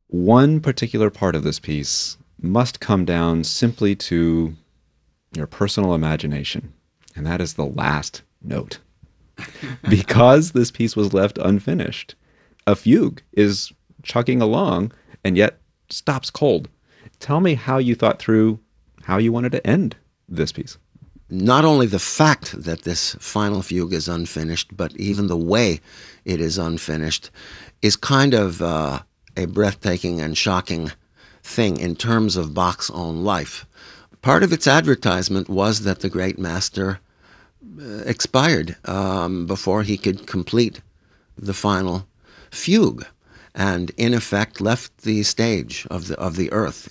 One particular part of this piece must come down simply to your personal imagination, and that is the last note. Because this piece was left unfinished, a fugue is chugging along and yet stops cold. Tell me how you thought through how you wanted to end this piece. Not only the fact that this final fugue is unfinished, but even the way it is unfinished is kind of a breathtaking and shocking thing in terms of Bach's own life. Part of its advertisement was that the great master expired before he could complete the final fugue, and in effect left the stage of the earth,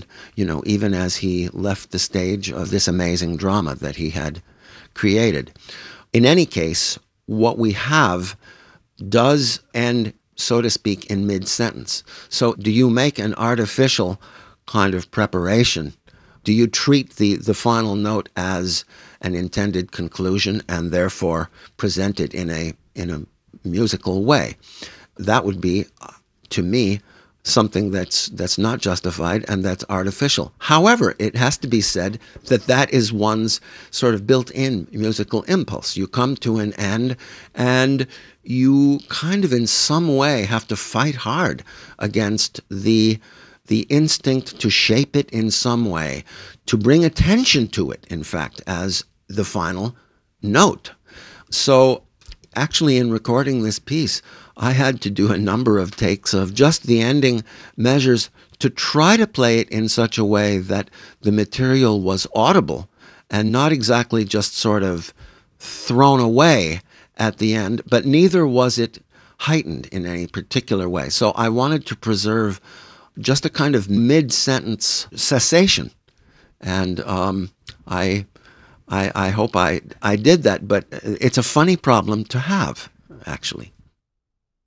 even as he left the stage of this amazing drama that he had created. In any case, what we have does end, so to speak, in mid-sentence. So do you make an artificial kind of preparation? Do you treat the final note as an intended conclusion and therefore present it in a musical way? That would be, to me, something that's not justified and that's artificial. However, it has to be said that that is one's sort of built-in musical impulse. You come to an end and you kind of in some way have to fight hard against the instinct to shape it in some way, to bring attention to it, in fact, as the final note. So actually, in recording this piece, I had to do a number of takes of just the ending measures to try to play it in such a way that the material was audible and not exactly just sort of thrown away at the end, but neither was it heightened in any particular way. So I wanted to preserve just a kind of mid-sentence cessation. And I hope I did that, but it's a funny problem to have, actually.